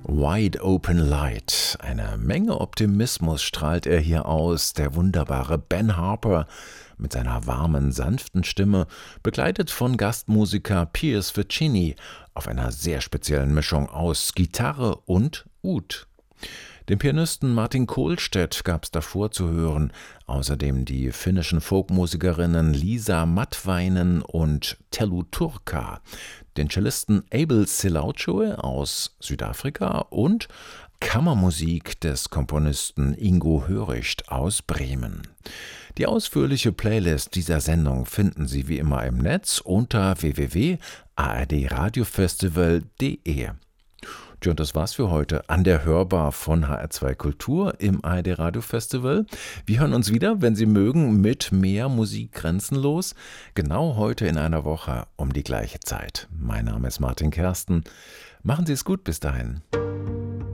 Wide Open Light. Eine Menge Optimismus strahlt er hier aus, der wunderbare Ben Harper mit seiner warmen, sanften Stimme, begleitet von Gastmusiker Piers Vicini auf einer sehr speziellen Mischung aus Gitarre und Oud. Den Pianisten Martin Kohlstedt gab es davor zu hören, außerdem die finnischen Folkmusikerinnen Liisa Matvainen und Tellu Turkka, den Cellisten Abel Silauchoe aus Südafrika und Kammermusik des Komponisten Ingo Höricht aus Bremen. Die ausführliche Playlist dieser Sendung finden Sie wie immer im Netz unter www.ardradiofestival.de. Und das war's für heute an der Hörbar von HR2 Kultur im ARD Radio Festival. Wir hören uns wieder, wenn Sie mögen, mit mehr Musik grenzenlos. Genau heute in einer Woche um die gleiche Zeit. Mein Name ist Martin Kersten. Machen Sie es gut bis dahin.